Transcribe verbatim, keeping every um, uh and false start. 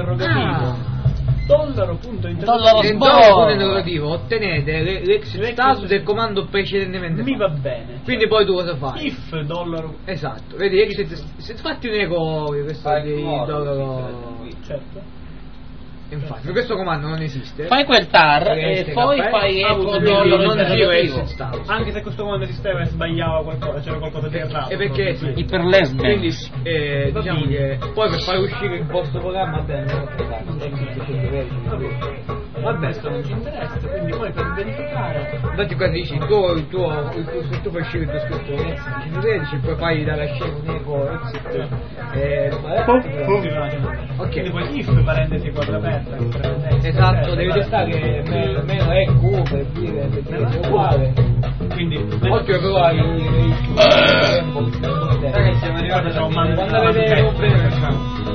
interrogativo. Ah. Dollaro punto Dollaro interrogativo. E dopo punto interrogativo ottenete le- l'exit status del comando precedentemente Mi fatto. va bene. Quindi poi tu cosa fai? If dollaro. Esatto, vedi, exit, se fatti un eco questo Fai di nuovo, dollaro. Certo. Infatti, questo comando non esiste. Fai quel tar e Reste poi caffè, fai ah, eco quindi dollaro non giro interrogativo. exit status. Anche se questo comando esisteva e sbagliava qualcosa, c'era qualcosa di errato. E perché sì. I per lesbiche. Quindi eh, diciamo che poi per fare uscire il vostro programma bene, vabbè, Questo non ci interessa, quindi poi per verificare. infatti qua dici il tuo, il tuo, il tuo se tu fai uscire il tuo scritto centotredici poi fai dalla scena un eco exit eh, ok, Quindi poi if parentesi quadra aperta. che prende- esatto, devi testare che meno, meno E Q per dire per dire che è uguale. Quindi Occhio però hai il tempo. Ragazzi, siamo arrivati Guarda, c'ho un alla mano fine. Quando avete un bene